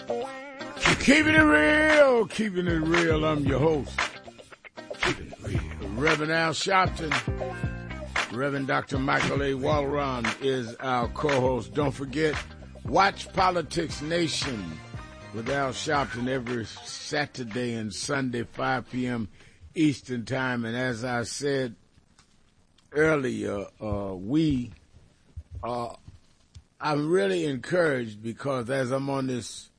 Keeping it real, keeping it real. I'm your host, Reverend Al Sharpton. Reverend Dr. Michael A. Walron is our co-host. Don't forget, watch Politics Nation with Al Sharpton every Saturday and Sunday, 5 p.m. Eastern Time. And as I said earlier, I'm really encouraged because as I'm on this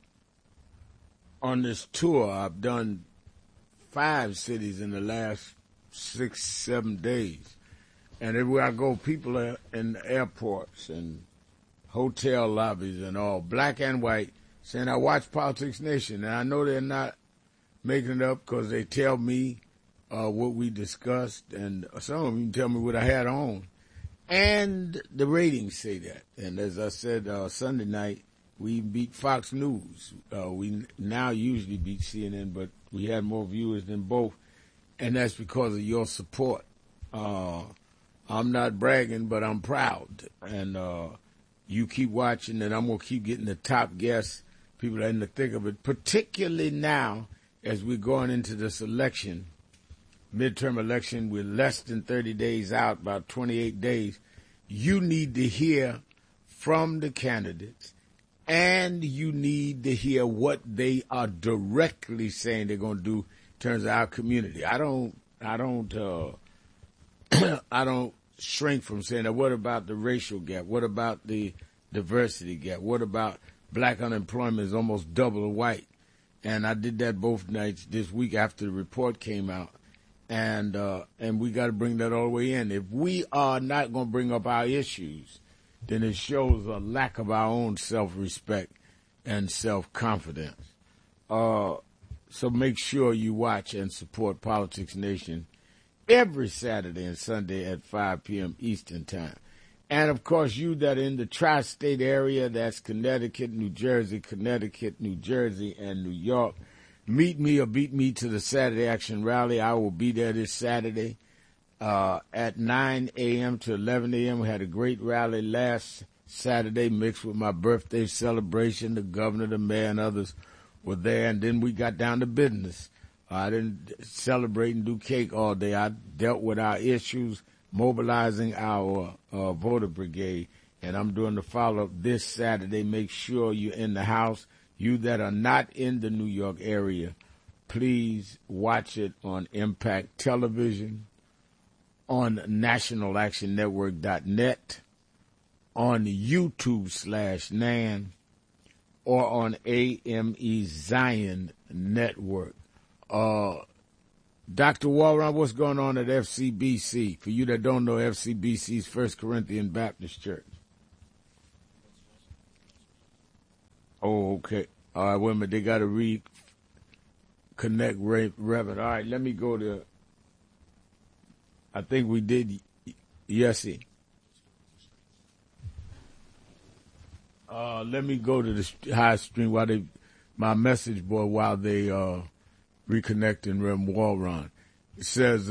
tour, I've done 5 cities in the last 6-7 days. And everywhere I go, people are in the airports and hotel lobbies and all, black and white, saying, I watch Politics Nation. And I know they're not making it up because they tell me what we discussed, and some of them tell me what I had on. And the ratings say that. And as I said Sunday night, we beat Fox News. We now usually beat CNN, but we had more viewers than both, and that's because of your support. I'm not bragging, but I'm proud. And you keep watching, and I'm going to keep getting the top guests, people that are in the thick of it, particularly now as we're going into this election, midterm election. We're less than 30 days out, about 28 days. You need to hear from the candidates, and you need to hear what they are directly saying they're going to do in terms of our community. I don't shrink from saying that. What about the racial gap? What about the diversity gap? What about black unemployment is almost double white? And I did that both nights this week after the report came out. And we got to bring that all the way in. If we are not going to bring up our issues, then it shows a lack of our own self-respect and self-confidence. So make sure you watch and support Politics Nation every Saturday and Sunday at 5 p.m. Eastern Time. And, of course, you that are in the tri-state area, that's Connecticut, New Jersey, and New York, meet me or beat me to the Saturday Action Rally. I will be there this Saturday at 9 a.m. to 11 a.m. We had a great rally last Saturday mixed with my birthday celebration. The governor, the mayor, and others were there. And then we got down to business. I didn't celebrate and do cake all day. I dealt with our issues, mobilizing our voter brigade, and I'm doing the follow-up this Saturday. Make sure you're in the house. You that are not in the New York area, please watch it on Impact Television, on nationalactionnetwork.net, on YouTube/NAN, or on AME Zion Network. Dr. Walron, what's going on at FCBC? For you that don't know, FCBC's First Corinthian Baptist Church. Oh, okay. All right, wait a minute. They got to reconnect Reverend. All right, let me go to, I think we did, Yessie. Let me go to the high stream my message board while they reconnecting Reverend Walron. It says,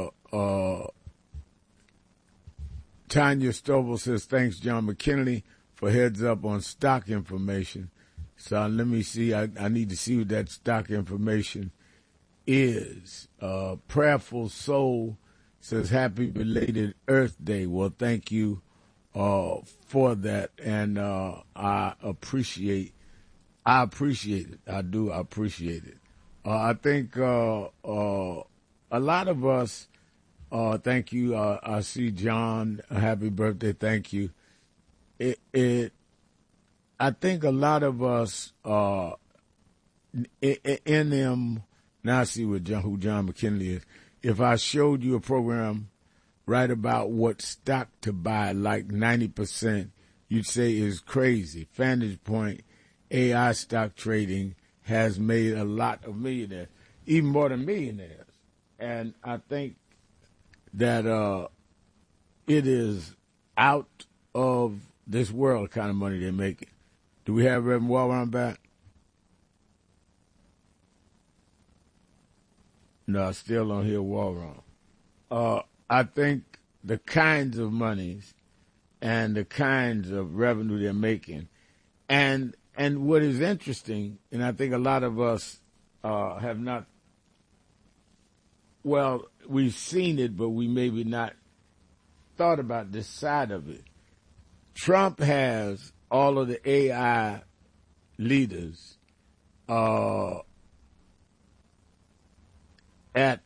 Tanya Stovall says, thanks, John McKinley, for heads up on stock information. So let me see. I need to see what that stock information is. Prayerful Soul says, happy belated Earth Day. Well, thank you for that, and I appreciate it. I do appreciate it. I think a lot of us, thank you. I see John, happy birthday, thank you. I think a lot of us, in them, now I see who John McKinley is. If I showed you a program right about what stock to buy, like 90%, you'd say is crazy. Vantage Point, AI stock trading has made a lot of millionaires, even more than millionaires. And I think that it is out of this world kind of money they're making. Do we have Reverend Walron back? No, I still don't hear Walron. I think the kinds of monies and the kinds of revenue they're making, and And what is interesting, and I think a lot of us have not, well, we've seen it, but we maybe not thought about this side of it. Trump has all of the AI leaders at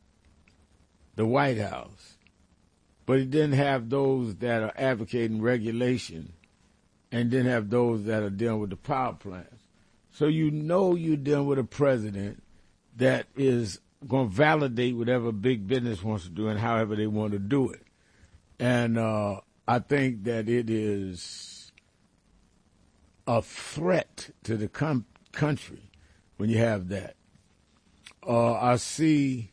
the White House, but he didn't have those that are advocating regulation and didn't have those that are dealing with the power plants. So you know you're dealing with a president that is going to validate whatever big business wants to do and however they want to do it. And I think that it is a threat to the country when you have that. I see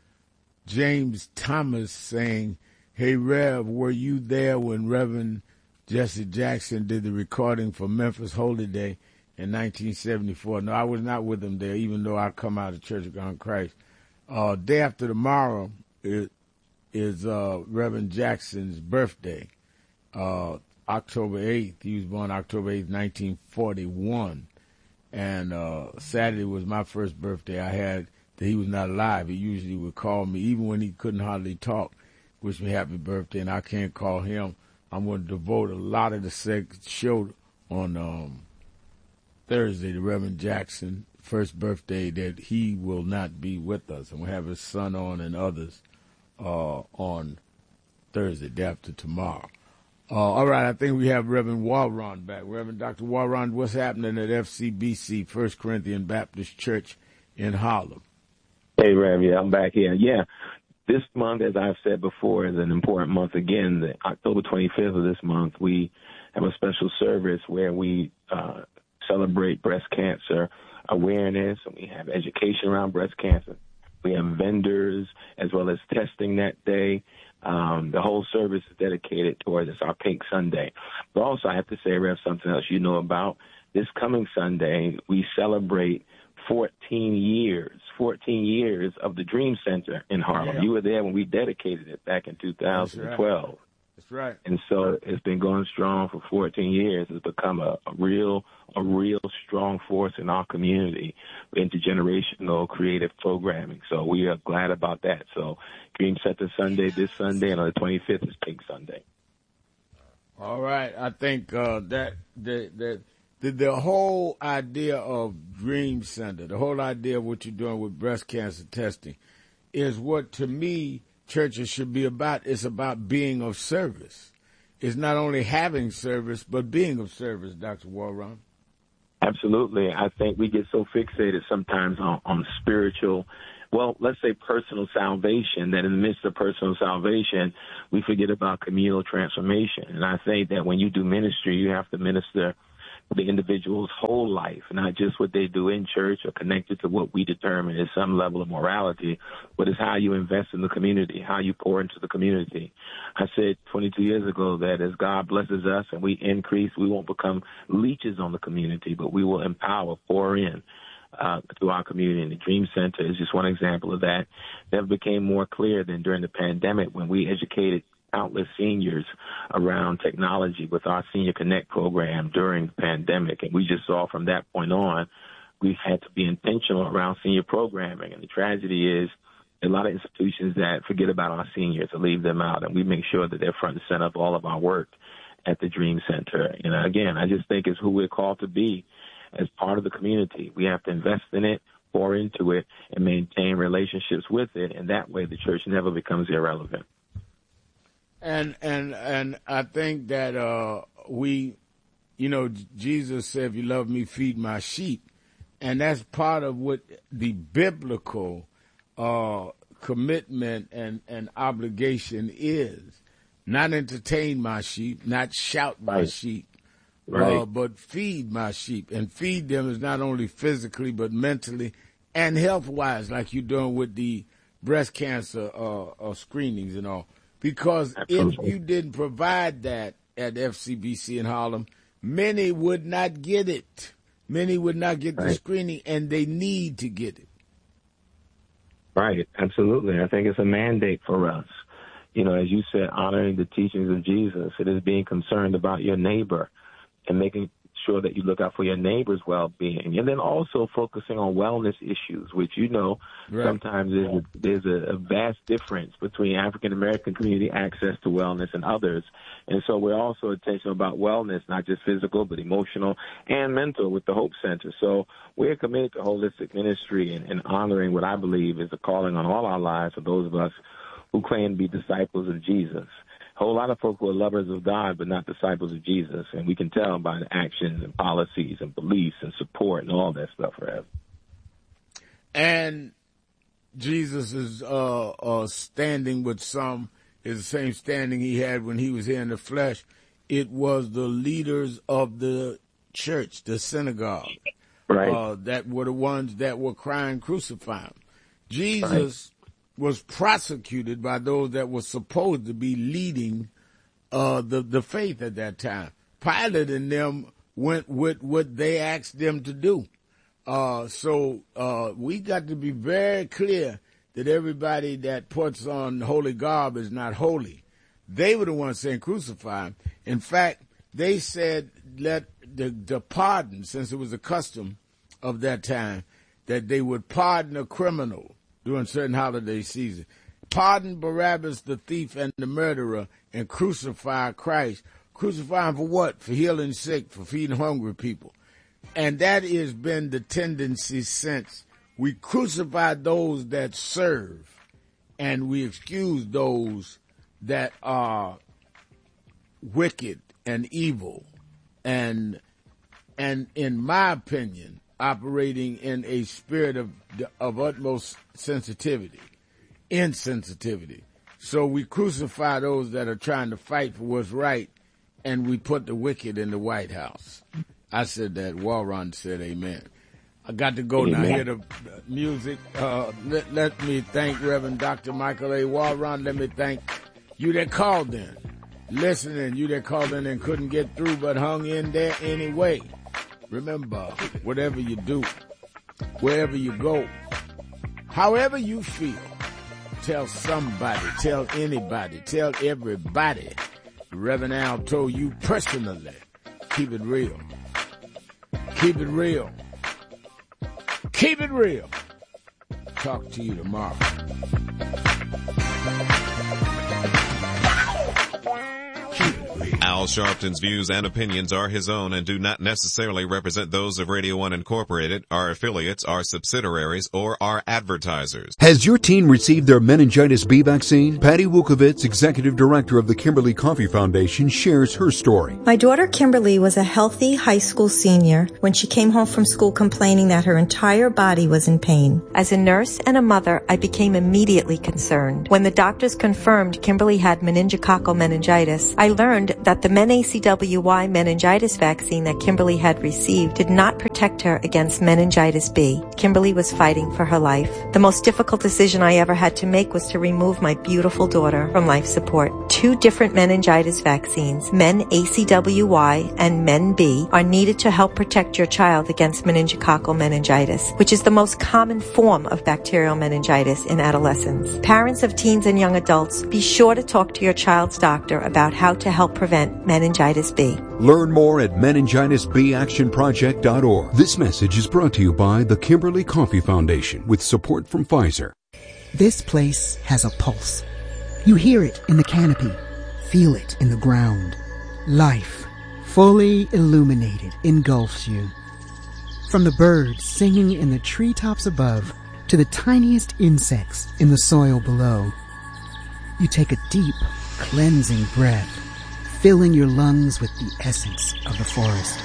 James Thomas saying, "Hey, Rev, were you there when Reverend Jesse Jackson did the recording for Memphis Holy Day in 1974? No, I was not with him there, even though I come out of Church of God in Christ. Day after tomorrow is Reverend Jackson's birthday, October 8th. He was born October 8th, 1941. And Saturday was my first birthday I had that he was not alive. He usually would call me, even when he couldn't hardly talk, wish me happy birthday, and I can't call him. I'm going to devote a lot of the show on Thursday to Reverend Jackson, first birthday, that he will not be with us. And we'll have his son on and others on Thursday, day after tomorrow. All right, I think we have Reverend Walron back. Reverend Dr. Walron, what's happening at FCBC, First Corinthian Baptist Church in Harlem? Hey, Rev, yeah, I'm back here. Yeah, this month, as I've said before, is an important month. Again, the October 25th of this month, we have a special service where we celebrate breast cancer awareness, and we have education around breast cancer. We have vendors as well as testing that day. The whole service is dedicated towards our Pink Sunday. But also, I have to say, Rev, something else you know about. This coming Sunday, we celebrate 14 years of the Dream Center in Harlem. Yeah. You were there when we dedicated it back in 2012. That's right. And so it's been going strong for 14 years. It's become a real strong force in our community, intergenerational creative programming. So we are glad about that. So Dream Center Sunday this Sunday, and on the 25th is Pink Sunday. All right. I think that the whole idea of Dream Center, the whole idea of what you're doing with breast cancer testing is what, to me, churches should be about. It's about being of service. It's not only having service, but being of service, Dr. Walron. Absolutely. I think we get so fixated sometimes on spiritual, well, let's say personal salvation, that in the midst of personal salvation, we forget about communal transformation. And I think that when you do ministry, you have to minister the individual's whole life, not just what they do in church or connected to what we determine is some level of morality, but it's how you invest in the community, how you pour into the community. I said 22 years ago that as God blesses us and we increase, we won't become leeches on the community, but we will empower, pour in to our community. And the Dream Center is just one example of that. Never became more clear than during the pandemic when we educated countless seniors around technology with our Senior Connect program during the pandemic. And we just saw from that point on, we've had to be intentional around senior programming. And the tragedy is a lot of institutions that forget about our seniors or leave them out. And we make sure that they're front and center of all of our work at the Dream Center. And again, I just think it's who we're called to be as part of the community. We have to invest in it, pour into it, and maintain relationships with it. And that way the church never becomes irrelevant. And I think that Jesus said, if you love me, feed my sheep. And that's part of what the biblical commitment and obligation is. Not entertain my sheep, not shout my sheep, but feed my sheep. And feed them is not only physically, but mentally and health-wise, like you're doing with the breast cancer screenings and all. Because if you didn't provide that at FCBC in Harlem, many would not get it. Many would not get the screening, and they need to get it. Right, absolutely. I think it's a mandate for us. You know, as you said, honoring the teachings of Jesus. It is being concerned about your neighbor and making sure that you look out for your neighbor's well-being. And then also focusing on wellness issues, which, sometimes there's a vast difference between African-American community access to wellness and others. And so we're also intentional about wellness, not just physical, but emotional and mental with the Hope Center. So we're committed to holistic ministry and honoring what I believe is a calling on all our lives for those of us who claim to be disciples of Jesus. A whole lot of folk who are lovers of God but not disciples of Jesus, and we can tell by the actions and policies and beliefs and support and all that stuff, Rev. And Jesus is standing with some is the same standing he had when he was here in the flesh. It was the leaders of the church, the synagogue, right, that were the ones that were crying, "Crucify him." Jesus was prosecuted by those that were supposed to be leading the faith at that time. Pilate and them went with what they asked them to do. So we got to be very clear that everybody that puts on holy garb is not holy. They were the ones saying crucify him. In fact, they said let the pardon, since it was a custom of that time, that they would pardon a criminal during certain holiday season. Pardon Barabbas the thief and the murderer and crucify Christ. Crucify him for what? For healing sick, for feeding hungry people. And that has been the tendency since. We crucify those that serve, and we excuse those that are wicked and evil, and in my opinion, operating in a spirit of utmost insensitivity. So we crucify those that are trying to fight for what's right, and we put the wicked in the White House. I said that. Walron said amen. I got to go now. Hear the music. Let me thank Reverend Dr. Michael A. Walron. Let me thank you that called in, listening, you that called in and couldn't get through but hung in there anyway. Remember, whatever you do, wherever you go, however you feel, tell somebody, tell anybody, tell everybody. Reverend Al told you personally, keep it real. Keep it real. Keep it real. Talk to you tomorrow. Al Sharpton's views and opinions are his own and do not necessarily represent those of Radio 1 Incorporated, our affiliates, our subsidiaries, or our advertisers. Has your teen received their meningitis B vaccine? Patty Wukovitz, Executive Director of the Kimberly Coffee Foundation, shares her story. My daughter Kimberly was a healthy high school senior when she came home from school complaining that her entire body was in pain. As a nurse and a mother, I became immediately concerned. When the doctors confirmed Kimberly had meningococcal meningitis, I learned that the MenACWY meningitis vaccine that Kimberly had received did not protect her against meningitis B. Kimberly was fighting for her life. The most difficult decision I ever had to make was to remove my beautiful daughter from life support. 2 different meningitis vaccines, MenACWY and MenB, are needed to help protect your child against meningococcal meningitis, which is the most common form of bacterial meningitis in adolescents. Parents of teens and young adults, be sure to talk to your child's doctor about how to help prevent meningitis B. Learn more at meningitisbactionproject.org. This message is brought to you by the Kimberly Coffee Foundation with support from Pfizer. This place has a pulse. You hear it in the canopy, feel it in the ground. Life, fully illuminated, engulfs you. From the birds singing in the treetops above to the tiniest insects in the soil below. You take a deep, cleansing breath, filling your lungs with the essence of the forest.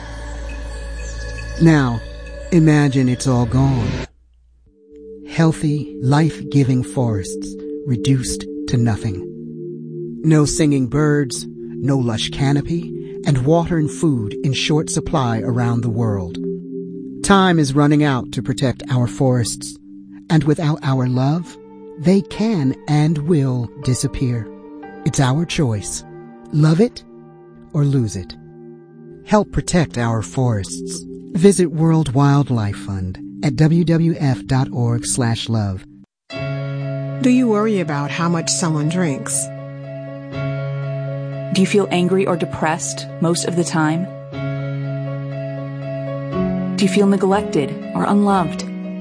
Now, imagine it's all gone. Healthy, life-giving forests reduced to nothing. No singing birds, no lush canopy, and water and food in short supply around the world. Time is running out to protect our forests, and without our love, they can and will disappear. It's our choice. Love it or lose it. Help protect our forests. Visit World Wildlife Fund at wwf.org/love. Do you worry about how much someone drinks? Do you feel angry or depressed most of the time? you feel neglected or unloved?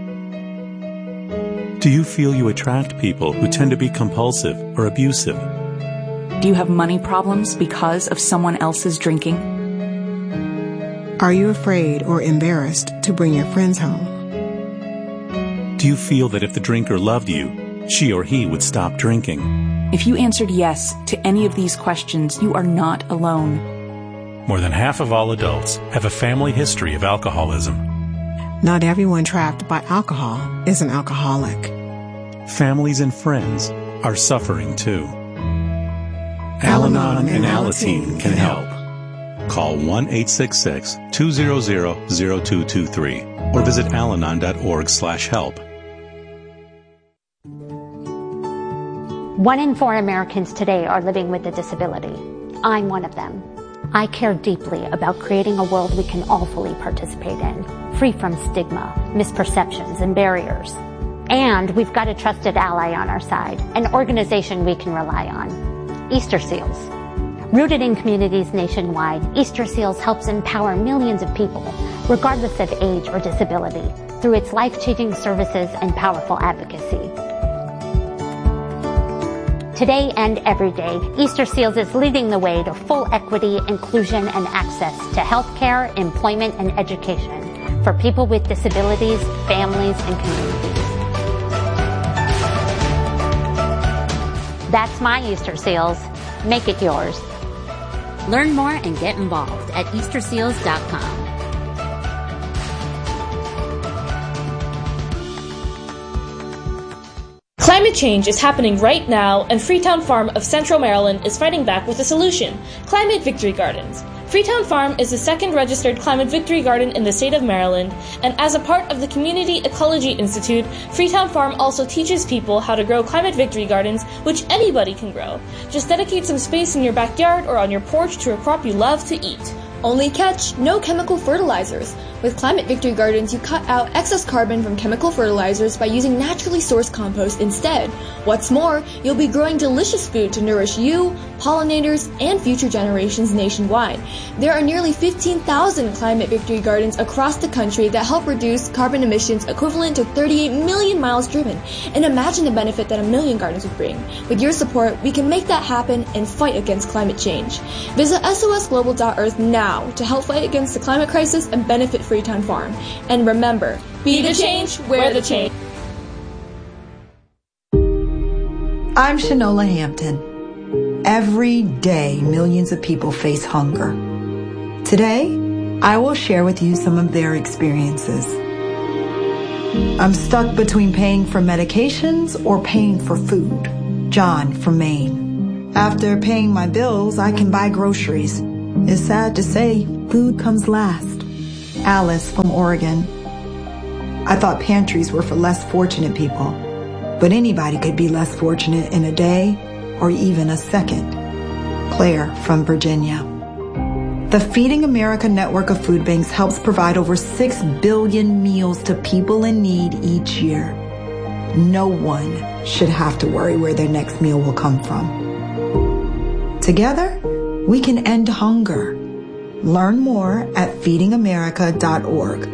Do you feel you attract people who tend to be compulsive or abusive? Do you have money problems because of someone else's drinking? Are you afraid or embarrassed to bring your friends home? Do you feel that if the drinker loved you, she or he would stop drinking? If you answered yes to any of these questions, you are not alone. More than half of all adults have a family history of alcoholism. Not everyone trapped by alcohol is an alcoholic. Families and friends are suffering too. Al-Anon and Alateen can help. Call 1-866-200-0223 or visit alanon.org/help. 1 in 4 Americans today are living with a disability. I'm one of them. I care deeply about creating a world we can all fully participate in, free from stigma, misperceptions, and barriers. And we've got a trusted ally on our side, an organization we can rely on. Easter Seals. Rooted in communities nationwide, Easter Seals helps empower millions of people, regardless of age or disability, through its life-changing services and powerful advocacy. Today and every day, Easter Seals is leading the way to full equity, inclusion, and access to healthcare, employment, and education for people with disabilities, families, and communities. That's my Easter Seals. Make it yours. Learn more and get involved at easterseals.com. Climate change is happening right now, and Freetown Farm of Central Maryland is fighting back with a solution: Climate Victory Gardens. Freetown Farm is the second registered Climate Victory Garden in the state of Maryland, and as a part of the Community Ecology Institute, Freetown Farm also teaches people how to grow Climate Victory Gardens, which anybody can grow. Just dedicate some space in your backyard or on your porch to a crop you love to eat. Only catch, no chemical fertilizers. With Climate Victory Gardens, you cut out excess carbon from chemical fertilizers by using naturally sourced compost instead. What's more, you'll be growing delicious food to nourish you, pollinators, and future generations nationwide. There are nearly 15,000 Climate Victory Gardens across the country that help reduce carbon emissions equivalent to 38 million miles driven. And imagine the benefit that 1 million gardens would bring. With your support, we can make that happen and fight against climate change. Visit sosglobal.earth now to help fight against the climate crisis and benefit Freetown Farm. And remember, be the change, wear the change. I'm Shanola Hampton. Every day, millions of people face hunger. Today, I will share with you some of their experiences. I'm stuck between paying for medications or paying for food. John from Maine. After paying my bills, I can buy groceries. It's sad to say, food comes last. Alice from Oregon. I thought pantries were for less fortunate people, but anybody could be less fortunate in a day or even a second. Claire from Virginia. The Feeding America network of food banks helps provide over 6 billion meals to people in need each year. No one should have to worry where their next meal will come from. Together, we can end hunger. Learn more at feedingamerica.org.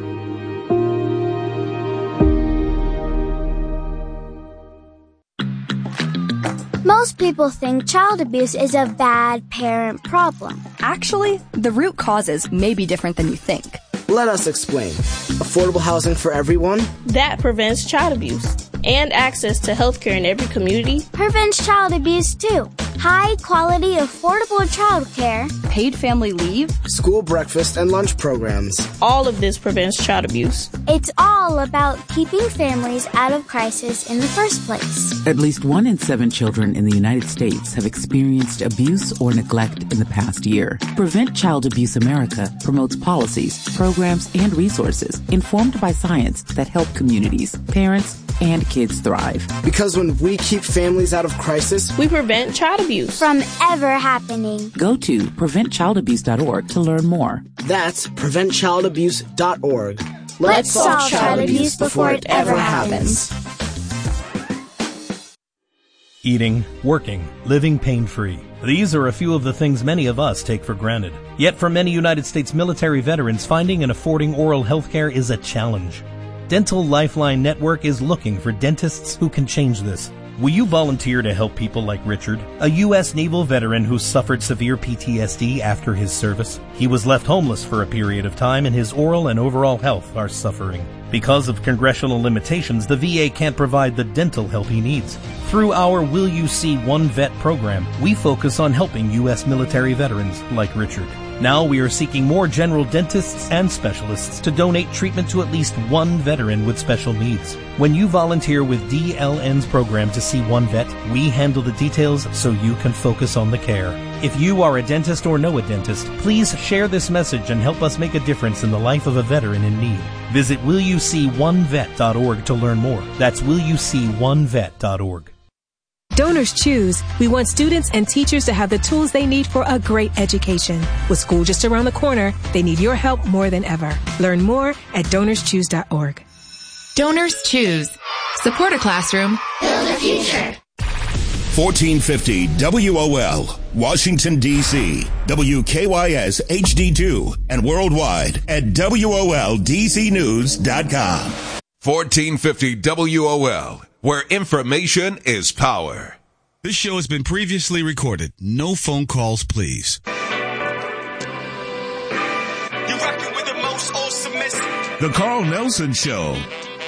Most people think child abuse is a bad parent problem. Actually, the root causes may be different than you think. Let us explain. Affordable housing for everyone? That prevents child abuse. And access to healthcare in every community prevents child abuse too. High quality, affordable childcare, paid family leave, school breakfast and lunch programs. All of this prevents child abuse. It's all about keeping families out of crisis in the first place. At least 1 in 7 children in the United States have experienced abuse or neglect in the past year. Prevent Child Abuse America promotes policies, programs, and resources informed by science that help communities, parents, and kids thrive. Because when we keep families out of crisis, we prevent child abuse from ever happening. Go to preventchildabuse.org to learn more. That's preventchildabuse.org. Let's solve child abuse before it ever happens. eating, working, living pain-free. These are a few of the things many of us take for granted. Yet for many United States military veterans, finding and affording oral health care is a challenge. Dental Lifeline Network is looking for dentists who can change this. Will you volunteer to help people like Richard, a U.S. naval veteran who suffered severe PTSD after his service? He was left homeless for a period of time, and his oral and overall health are suffering. Because of congressional limitations, the VA can't provide the dental help he needs. Through our Will You See One Vet program, we focus on helping U.S. military veterans like Richard. Now we are seeking more general dentists and specialists to donate treatment to at least one veteran with special needs. When you volunteer with DLN's program to see one vet, we handle the details so you can focus on the care. If you are a dentist or know a dentist, please share this message and help us make a difference in the life of a veteran in need. Visit willyouseeonevet.org to learn more. That's willyouseeonevet.org. Donors Choose. We want students and teachers to have the tools they need for a great education. With school just around the corner, they need your help more than ever. Learn more at donorschoose.org. Donors Choose. Support a classroom. Build a future. 1450 WOL, Washington, D.C., WKYS HD2, and worldwide at WOLDCnews.com. 1450 WOL, where information is power. This show has been previously recorded. No phone calls, please. You're rocking with the most awesome. The Carl Nelson Show.